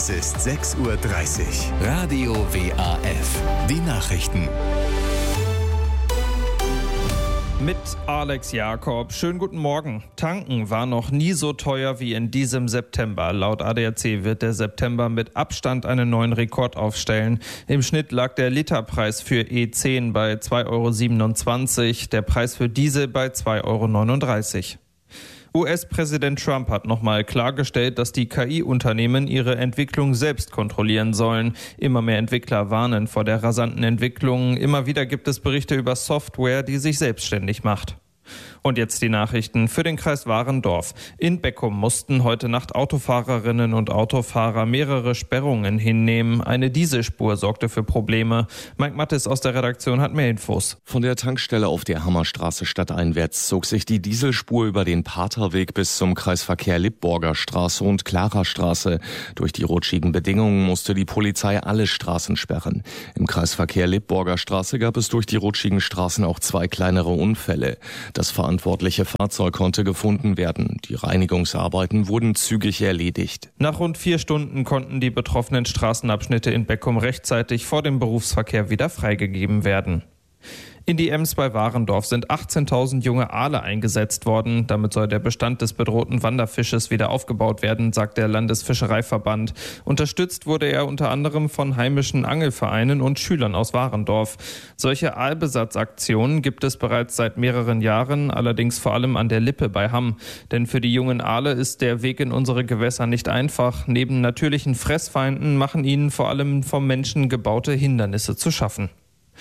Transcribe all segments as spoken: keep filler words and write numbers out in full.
Es ist sechs Uhr dreißig. Radio W A F. Die Nachrichten. Mit Alex Jakob. Schönen guten Morgen. Tanken war noch nie so teuer wie in diesem September. Laut A D A C wird der September mit Abstand einen neuen Rekord aufstellen. Im Schnitt lag der Literpreis für E zehn bei zwei Euro siebenundzwanzig, der Preis für Diesel bei zwei Euro neununddreißig. U S-Präsident Trump hat nochmal klargestellt, dass die K I-Unternehmen ihre Entwicklung selbst kontrollieren sollen. Immer mehr Entwickler warnen vor der rasanten Entwicklung. Immer wieder gibt es Berichte über Software, die sich selbstständig macht. Und jetzt die Nachrichten für den Kreis Warendorf. In Beckum mussten heute Nacht Autofahrerinnen und Autofahrer mehrere Sperrungen hinnehmen. Eine Dieselspur sorgte für Probleme. Mike Mattes aus der Redaktion hat mehr Infos. Von der Tankstelle auf der Hammerstraße stadteinwärts zog sich die Dieselspur über den Paterweg bis zum Kreisverkehr Lippborger Straße und Klarastraße. Durch die rutschigen Bedingungen musste die Polizei alle Straßen sperren. Im Kreisverkehr Lippborger Straße gab es durch die rutschigen Straßen auch zwei kleinere Unfälle. Das verantwortliche Fahrzeug konnte gefunden werden. Die Reinigungsarbeiten wurden zügig erledigt. Nach rund vier Stunden konnten die betroffenen Straßenabschnitte in Beckum rechtzeitig vor dem Berufsverkehr wieder freigegeben werden. In die Ems bei Warendorf sind achtzehntausend junge Aale eingesetzt worden. Damit soll der Bestand des bedrohten Wanderfisches wieder aufgebaut werden, sagt der Landesfischereiverband. Unterstützt wurde er unter anderem von heimischen Angelvereinen und Schülern aus Warendorf. Solche Aalbesatzaktionen gibt es bereits seit mehreren Jahren, allerdings vor allem an der Lippe bei Hamm. Denn für die jungen Aale ist der Weg in unsere Gewässer nicht einfach. Neben natürlichen Fressfeinden machen ihnen vor allem vom Menschen gebaute Hindernisse zu schaffen.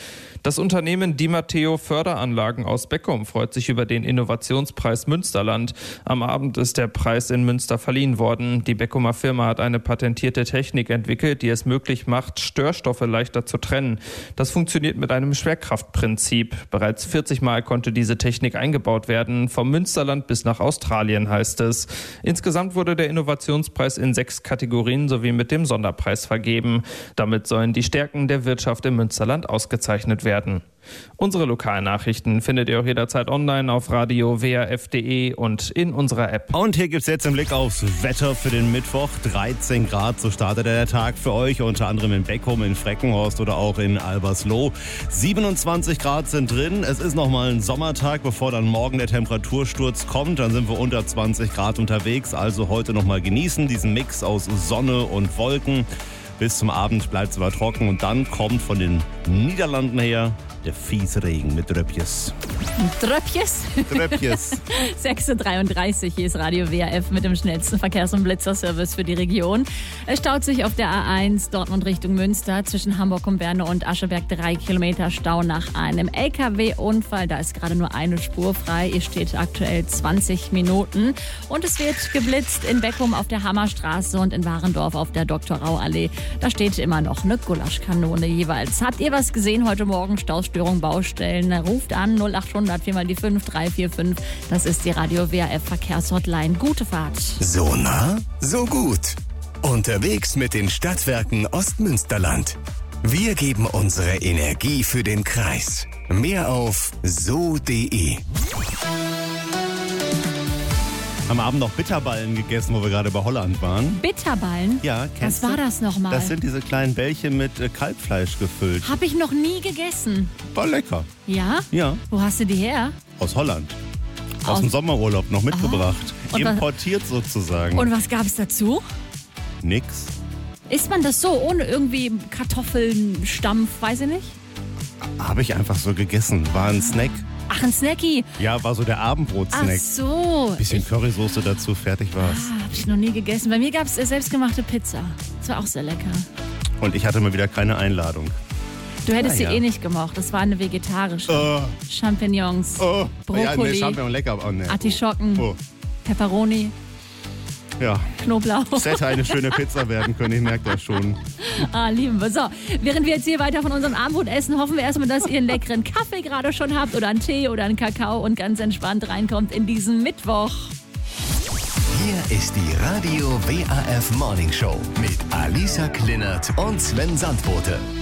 Das Unternehmen Di Matteo Förderanlagen aus Beckum freut sich über den Innovationspreis Münsterland. Am Abend ist der Preis in Münster verliehen worden. Die Beckumer Firma hat eine patentierte Technik entwickelt, die es möglich macht, Störstoffe leichter zu trennen. Das funktioniert mit einem Schwerkraftprinzip. Bereits vierzig Mal konnte diese Technik eingebaut werden. Vom Münsterland bis nach Australien, heißt es. Insgesamt wurde der Innovationspreis in sechs Kategorien sowie mit dem Sonderpreis vergeben. Damit sollen die Stärken der Wirtschaft im Münsterland ausgezeichnet werden. werden. Unsere Lokalnachrichten findet ihr auch jederzeit online auf radio w a f punkt d e und in unserer App. Und hier gibt es jetzt einen Blick aufs Wetter für den Mittwoch. dreizehn Grad, so startet der Tag für euch, unter anderem in Beckum, in Freckenhorst oder auch in Albersloh. siebenundzwanzig Grad sind drin. Es ist nochmal ein Sommertag, bevor dann morgen der Temperatursturz kommt. Dann sind wir unter zwanzig Grad unterwegs. Also heute nochmal genießen, diesen Mix aus Sonne und Wolken. Bis zum Abend bleibt es aber trocken und dann kommt von den Niederlanden her der fiese Regen mit Dröppjes. Dröppjes? Dröppjes. sechs Uhr dreiunddreißig, hier ist Radio W A F mit dem schnellsten Verkehrs- und Blitzerservice für die Region. Es staut sich auf der A eins Dortmund Richtung Münster zwischen Hamburg und Berne und Ascheberg drei Kilometer Stau nach einem L K W-Unfall. Da ist gerade nur eine Spur frei. Ihr steht aktuell zwanzig Minuten. Und es wird geblitzt in Beckum auf der Hammerstraße und in Warendorf auf der Doktor-Rau-Allee. Da steht immer noch eine Gulaschkanone jeweils. Habt ihr was gesehen heute Morgen? Stausstörung, Baustellen? Ruft an null acht hundert vier mal die fünf drei vier fünf. Das ist die Radio W A F Verkehrshotline. Gute Fahrt. So nah, so gut. Unterwegs mit den Stadtwerken Ostmünsterland. Wir geben unsere Energie für den Kreis. Mehr auf so punkt d e. Am Abend noch Bitterballen gegessen, wo wir gerade bei Holland waren. Bitterballen? Ja, kennst du? Was war das nochmal? Das sind diese kleinen Bällchen mit äh, Kalbfleisch gefüllt. Hab ich noch nie gegessen. War lecker. Ja? Ja. Wo hast du die her? Aus Holland. Aus, Aus dem Sommerurlaub noch mitgebracht. Und Importiert was, sozusagen. Und was gab's dazu? Nix. Isst man das so, ohne irgendwie Kartoffeln, Stampf, weiß ich nicht? Habe ich einfach so gegessen. War ein Snack. Ach, ein Snacky. Ja, war so der Abendbrot-Snack. Ach so. Bisschen Currysoße dazu, fertig war's. Ah, hab ich noch nie gegessen. Bei mir gab's selbstgemachte Pizza. Das war auch sehr lecker. Und ich hatte mal wieder keine Einladung. Du hättest Ah, ja. sie eh nicht gemocht. Das war eine vegetarische. Oh. Champignons, Oh. Brokkoli, Ja, nee, Champignon lecker. Oh, nee. Artischocken, Oh. Pepperoni, Ja, Knoblauch. es hätte eine schöne Pizza werden können, ich merke das schon. Ah, lieben wir. So, während wir jetzt hier weiter von unserem Abendbrot essen, hoffen wir erstmal, dass ihr einen leckeren Kaffee gerade schon habt oder einen Tee oder einen Kakao und ganz entspannt reinkommt in diesen Mittwoch. Hier ist die Radio W A F Morning Show mit Alisa Klinert und Sven Sandbote.